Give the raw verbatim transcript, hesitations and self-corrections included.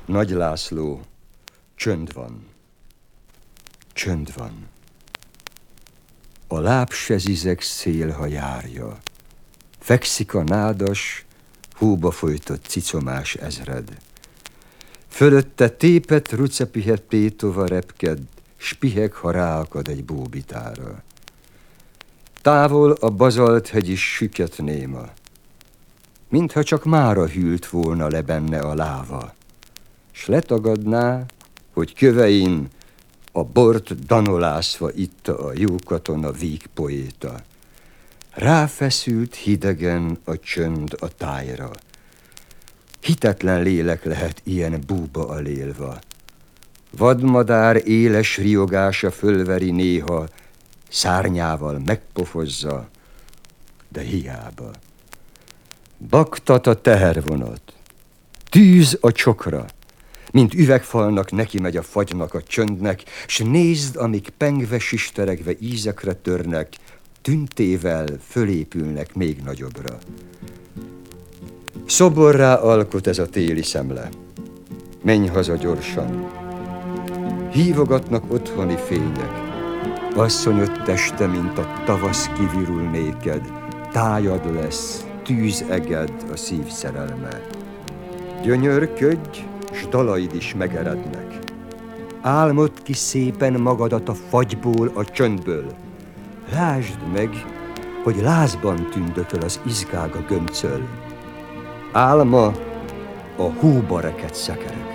Nagy László, csönd van. Csönd van. A láb se zizeg szél, ha járja. Fekszik a nádas, hóba folytott cicomás ezred. Fölötte tépet rucepihet Pétova repked, s piheg, ha ráakad egy bóbitára. Távol a bazalt hegy is süket néma, mintha csak mára hűlt volna le benne a láva, s letagadná, hogy kövein a bort danolászva itta a jó katona vígpoéta. Ráfeszült hidegen a csönd a tájra. Hitetlen lélek lehet ilyen búba alélva. Vadmadár éles riogása fölveri néha, szárnyával megpofozza, de hiába. Baktat a tehervonat, tűz a csokra, mint üvegfalnak neki megy a fagynak a csöndnek, s nézd, amíg pengve, sisteregve ízekre törnek, tüntével fölépülnek még nagyobbra. Szoborrá alkot ez a téli szemle. Menj haza gyorsan. Hívogatnak otthoni fények. Asszonyod teste, mint a tavasz kivirul néked, tájad lesz, tűzeged a szív szerelme. Gyönyörködj, s dalaid is megerednek. Álmod ki szépen magadat a fagyból, a csöndből. Lásd meg, hogy lázban tündököl az izgága göncöl. Álma a hóba rekedt szekerek.